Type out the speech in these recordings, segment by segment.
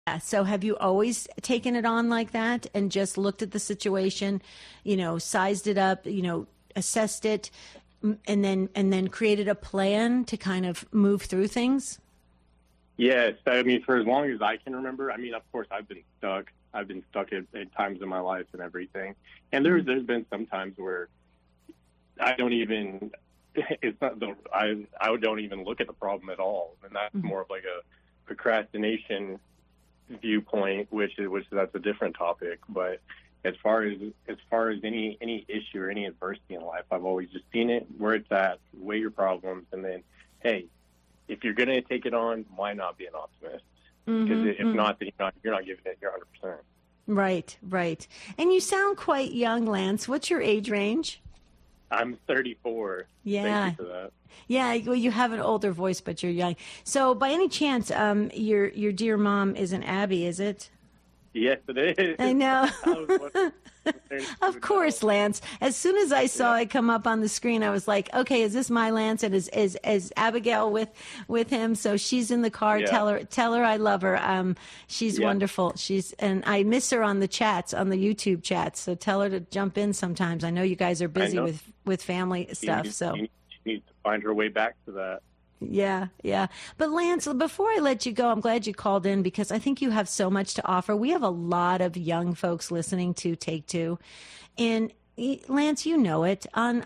Yeah. So have you always taken it on like that and just looked at the situation, sized it up, assessed it, and then created a plan to kind of move through things? Yes, I mean, for as long as I can remember, I mean, of course, I've been stuck. I've been stuck at times in my life and everything. And there's been some times where I don't even, it's not the, I don't even look at the problem at all. And that's more of like a procrastination viewpoint, which that's a different topic. But as far as any issue or any adversity in life, I've always just seen it where it's at, weigh your problems, and then, hey, if you're going to take it on, why not be an optimist? Because if not, then you're not giving it your 100%. Right, right. And you sound quite young, Lance. What's your age range? I'm 34. Yeah. Thank you for that. Yeah, well, you have an older voice, but you're young. So, by any chance, your dear mom isn't Abby, is it? Yes, it is. I know. Of Of course, Lance. As soon as I saw it come up on the screen, I was like, "Okay, is this my Lance?" And is Abigail with him? So she's in the car. Yeah. Tell her I love her. She's wonderful. And I miss her on the chats, on the YouTube chats. So tell her to jump in sometimes. I know you guys are busy with family stuff. She needs to find her way back to that. Yeah, yeah. But Lance, before I let you go, I'm glad you called in because I think you have so much to offer. We have a lot of young folks listening to Take Two. And Lance, you know it, on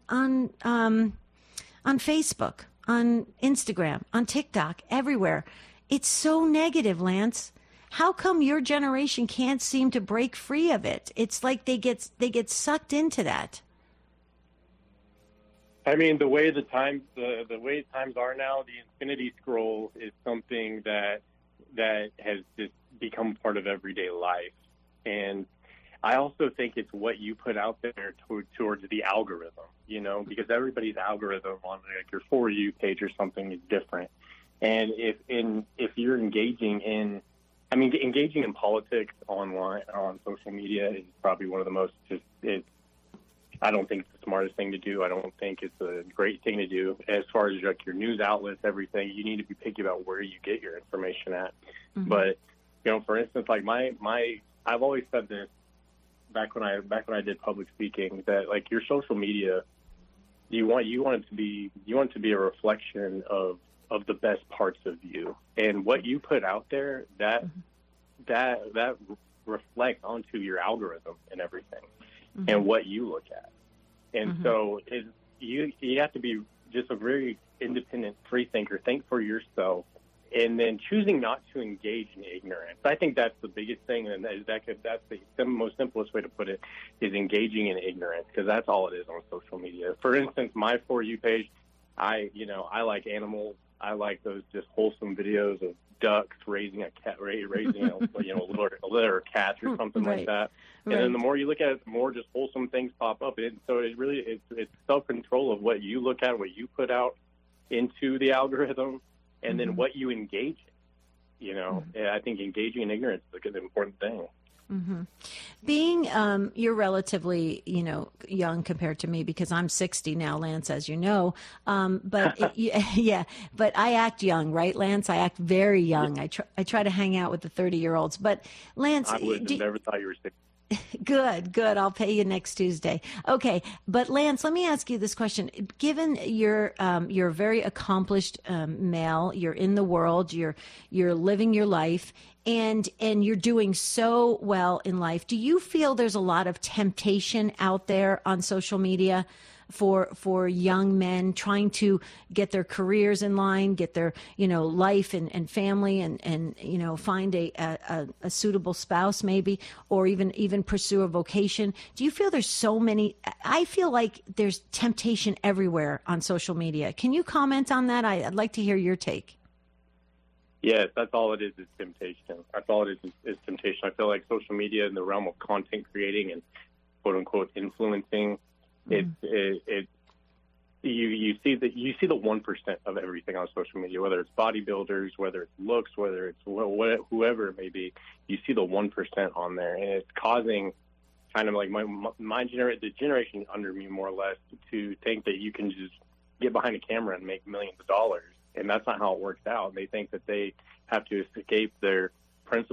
Facebook, on Instagram, on TikTok, everywhere. It's so negative, Lance. How come your generation can't seem to break free of it? It's like they get sucked into that. I mean, the way times are now, the infinity scroll is something that has just become part of everyday life. And I also think it's what you put out there towards the algorithm, because everybody's algorithm on like your For You page or something is different. And if you're engaging in politics online on social media is probably one of the most I don't think it's the smartest thing to do. I don't think it's a great thing to do. As far as like your news outlets, everything, you need to be picky about where you get your information at. Mm-hmm. But for instance, like I've always said this back when I did public speaking, that like your social media, you want it to be a reflection of the best parts of you, and what you put out there that reflects onto your algorithm and everything. Mm-hmm. And what you look at. And so you have to be just a very independent free thinker, think for yourself, and then choosing not to engage in ignorance. I think that's the biggest thing, and that's the most simplest way to put it, is engaging in ignorance, because that's all it is on social media. For instance, my For You page, I like animals. I like those just wholesome videos of ducks raising a cat, raising a litter of cats or something like that. And then the more you look at it, the more just wholesome things pop up. And so it's self-control of what you look at, what you put out into the algorithm, and then what you engage in. I think engaging in ignorance is an important thing. Mm-hmm. Being, you're relatively, young compared to me because I'm 60 now, Lance, as you know. But but I act young, right, Lance? I act very young. I try to hang out with the 30-year-olds. But Lance, I would have never thought you were 60. Good. I'll pay you next Tuesday. Okay, but Lance, let me ask you this question. Given you're a very accomplished male, you're in the world, you're living your life, and you're doing so well in life. Do you feel there's a lot of temptation out there on social media for young men trying to get their careers in line, get their life and family and find a suitable spouse maybe, or even pursue a vocation? Do you feel there's so many? I feel like there's temptation everywhere on social media. Can you comment on that? I'd like to hear your take. Yes, that's all it is temptation. That's all it is temptation. I feel like social media in the realm of content creating and quote unquote influencing, you see the 1% of everything on social media, whether it's bodybuilders, whether it's looks, whether it's whoever it may be. You see the 1% on there, and it's causing kind of like the generation under me more or less to think that you can just get behind a camera and make millions of dollars. And that's not how it works out. They think that they have to escape their principles